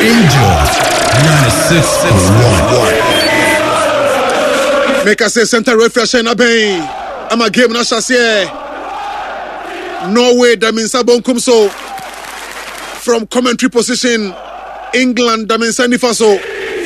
Angel 96.1. Make us say center refresh and abay. I'm a game na chassis. Norway Daminsa Bonkum so from commentary position. England Daminsa Nifaso.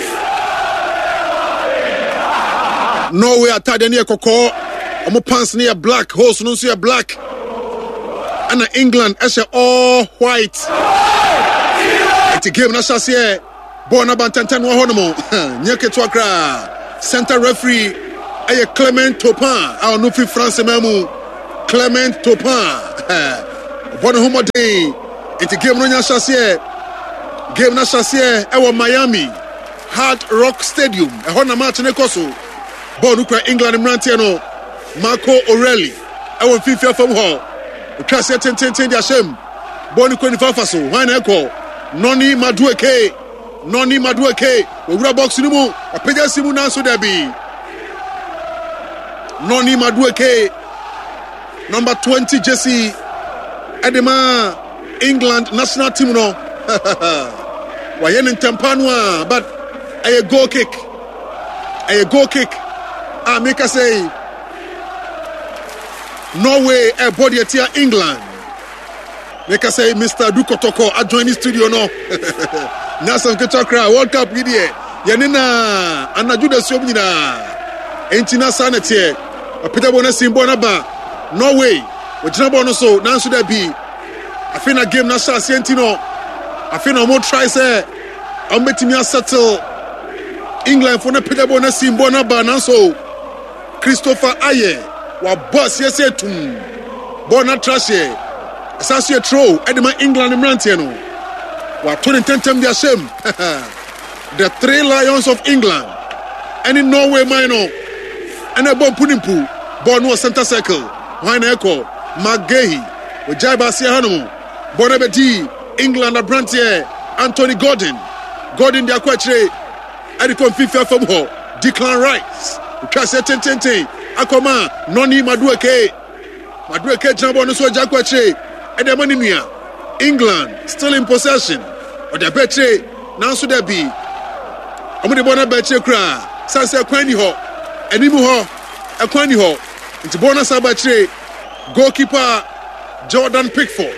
Norway attack near Koko. Omo pants near black. Horse no see black. And England as all white. It's a game na chassis. Born about 10 wahonomo. Nyeke twakra. Center referee aye Clement Topin. Our nufi France memu. Clement Topin. Born homode. It's a game na chassis. Game na chassis. Ewa Miami. Hard Rock Stadium. Ehona match ne koso. Born ukra England mrantiano. Marco O'Reilly. Ewa FIFA from ho. Ukase 10 dia shem. Born ukra ni fafaso. Wana eko. Noni Madueke. Owura box ni mu. Apeja simu na so debi. Noni Madueke. Number 20 Jesse. Edema England national team no. Wayen ntempanwa but a goal kick. Make us say Norway a body at England. Make us say Mr. Dukotoko I join the studio no. Nasan Kachakra World Cup video. Yanina Anajuda Sobnina. Entina Sanete. A Peter Bona Simbona ba. Norway. With Jabon so Nansu there be. I feel a game Nasa Sentino. I feel no more try say. I'm betting me settle England for the Peter Bona Simbona ba Nanso. Christopher Aye. Wa boss yes tum. Bona trashe. Assassin throw Edema England Mrantiano. What 2010 their shame. The three lions of England. And in Norway minor. And a bomb pudding pool. Born was center circle. Wine echo. McGahey. With Jaiba Siahano. Bonabeti. England a Brantier. Anthony Gordon. Gordon the Aquatre. Adicon FIFA from ho. Declan Rice. Ukase 10. Akoma. Noni Madueke. Jambo so Jaquatre. Edemanimia. England still in possession. Or the betray now so there be. Omudi bona betray kra. Sanse kwani ho. Enimu ho. Akwani ho. Into bonus betray. Goalkeeper Jordan Pickford.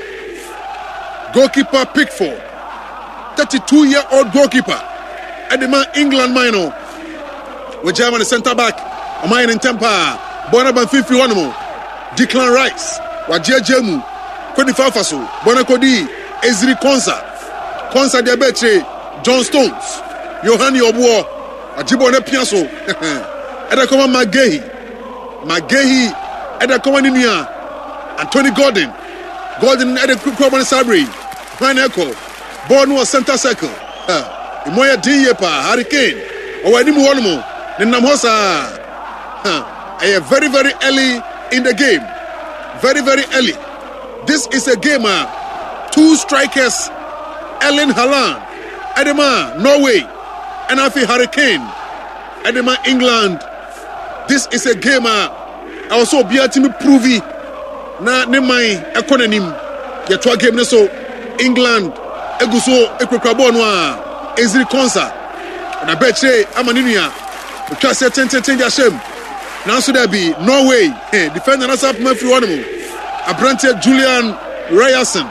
32-year-old goalkeeper. Edema England minor. With German centre back. A mine in Tampa. Bona 51 mo. Declan Rice. Wajia Jemu. Kodi Fafaso, Bonakodi, Ezri Konsa Diabetre, John Stones, Yohani Obuo, Ajibone Piaso, Edakoma McGahey, Edakoma Nimia, Anthony Gordon, Edakoma Sabri, Pineco, Bono Center Circle, Imoya Diyepa, Hurricane, Owanimu Wolomo, Ninamosa, very, very early in the game, very early. This is a game, two strikers, Erling Haaland, Edema, Norway, and Afi Hurricane, Edema, England. This is a game, also be a team provy, na nemai ekonenim, yetwa game so, England, Eguso, Ekwekabonwa, Ezri Konsa, and I bet you, Amaninia, Ukase 10 Yashem, Nansu there be, Norway, defender us up, my free animal. Abrante Julian Ryerson.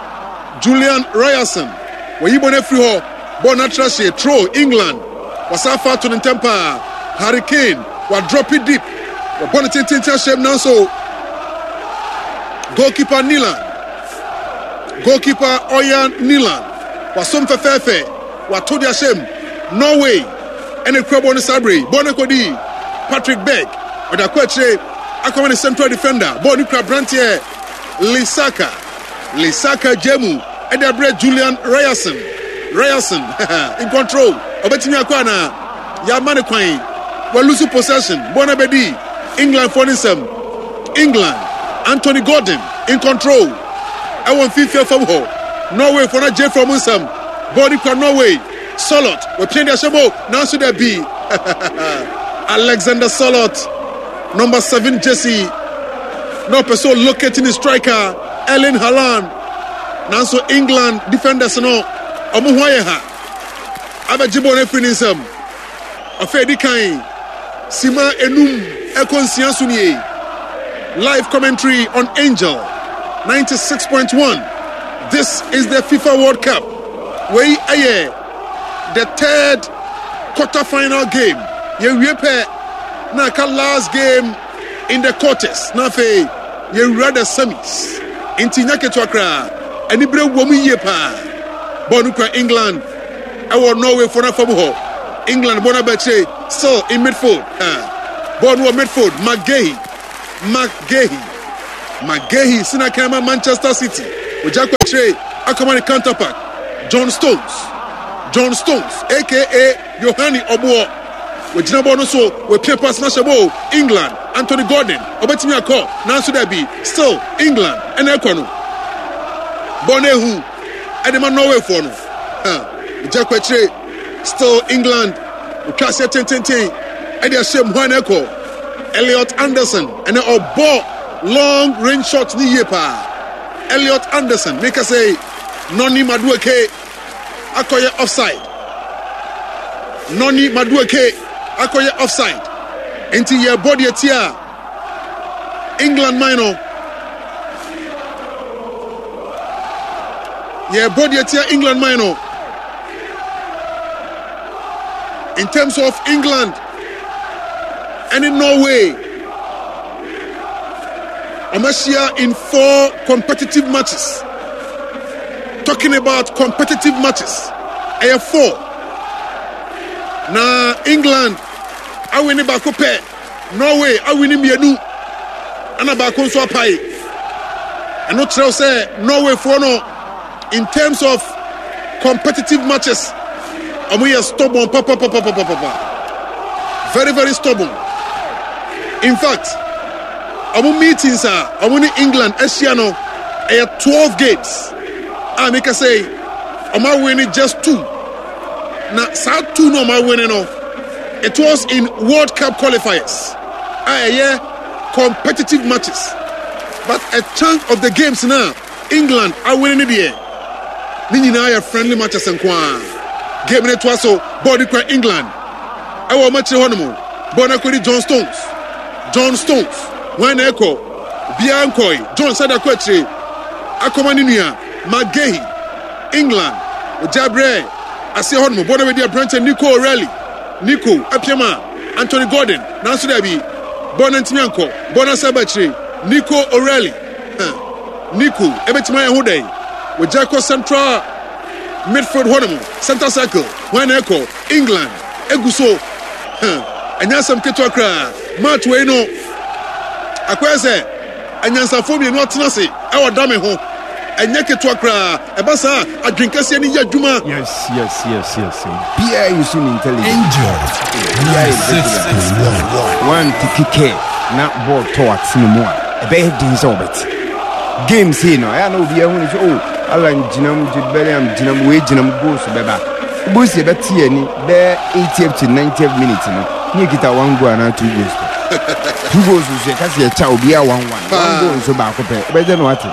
When you born a free ho, born a trash throw England. Was far to the temper. Hurricane. Was drop it deep. Was born a 10 shame now so. Goalkeeper Oyan Nilan. Was some fefe. Was to their shame. Norway. And a crab on the Sabri. Bonakodi. Patrick Beck. Or the question. I come on the central defender. Bonuka Brantier, Lisaka Jemu, and the bread Julian Ryerson in control. Obetinia Kwana, Yamane Quine, we're losing possession. Bonabedi, England for them. England, Anthony Gordon in control. I want FIFA from ho. Norway for a J from Musam. Bonuka Norway, Solot, we're playing the Shabo. Now should there be Alexander Solot. Number 7 Jesse. No person locating the striker Erling Haaland. Now so England defenders no. Omuhwayeha. abajibo na free insam afedi kan sima enum ekonsia sunie live commentary on Angel 96.1. This is the FIFA World Cup where the third quarter-final game ye pe na ka last game in the quarters na fe ye rather semis inti nyaketo akra ani bre womu yie pa bonu kwa England I Norway for na famu ho England bona beche still in midfield bonu midfield McGahey sina kama Manchester City ojakwa tre akomani counterpart John Stones aka Yohani Obuo wejina bono so we play pass na shabo England Anthony Gordon obetimi akọ na so da bi still England ene ekono bonehu edema Norway for no ojakwa tre still England ukase tententen ede ashem ho na ekọ Elliot Anderson and a ball long range shot ni yepa Elliot Anderson make us say Noni Madueke akoye offside enti ye body etia England minor in terms of England and in Norway, Amasia in 4 competitive matches. Talking about competitive matches, I have 4. Now England, I win it back up. Norway, I win him yenu. And about Konso Pai. And not tell say Norway for no in terms of competitive matches. And we are stubborn, very, very stubborn. In fact, our meetings are in England, Asiano, 12 games. I make us say, am I winning just 2? Now, South 2 no, am I winning? It was in World Cup qualifiers. Competitive matches. But a chunk of the games now, England are winning it here. Nini friendly matches and kwa. Game it was so body kwa England. I want match honeymoon. Bonakuri John Stones, when Echo, Biankoi, John Sadakwetri, Akomaninia, McGahey, England, Jabre, Asihonmo, Bonavedia Branch, Nico O'Reilly, Nico, Apiama, Anthony Gordon, Nansudabi, Bonantianko, Bonasabatri, Nico O'Reilly, Nico, Ebetimaya Huday, with Jacko Central, Midfield Honeymoon, Center Circle, when Echo, England, Eguso, and Yasam Ketokra. Match we no akwese anyansafo no tenase e wodame ho enyeketo akra e basa adwenkase ni yadwuma. Yes. Bia you soon intelligent. Angel. One tikike na ball towards no more. E be din so bet. Game say no I know bia hu ni so Alan Jinam Jibeliam Jinam we Jinam goes beba. Boss e beti ani be 80th to 90th minute no. Ni kita 1 goal na 2 goals. 2 goals we kasi ya cha obi a 1-1. 1 goal so ba ko pe. Be je no ati.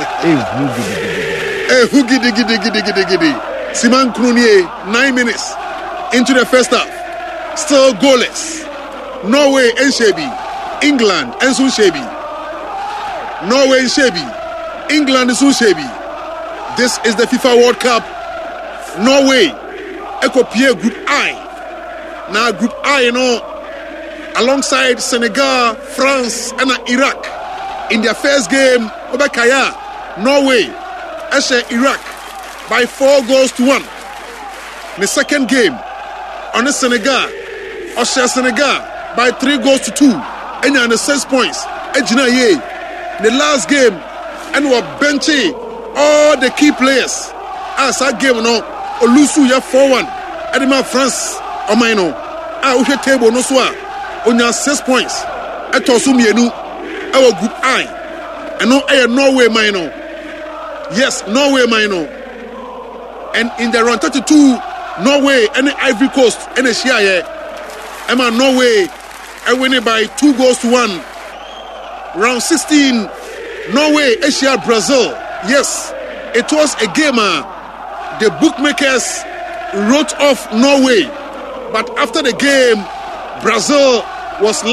Who gidi. Siman Krunier 9 minutes into the first half. Still goalless. Norway and Shebi. England and Shebi. Norway and Shebi. England and Shebi. This is the FIFA World Cup. Norway Ekopie Group I. Now Group I, you know, alongside Senegal, France, and Iraq. In their first game, Obekaya, Norway, Eshe Iraq by 4 goals to 1. The second game, on the Senegal, Oshe Senegal by 3 goals to 2. And on the 6 points, Ejina Ye. The last game, and we benched all the key players. As that game, no, Olusu ya 4-1. Edema France, Omaino. We table no swa. On 6 points. Etosu mienu. Our group I. And no Norway minor. Yes, Norway minor. And in the round 32, Norway and Ivory Coast and the Shia. Emma Norway I win it by 2 goals to 1. Round 16, Norway, Asia, Brazil. Yes, it was a game. The bookmakers wrote off Norway, but after the game, Brazil was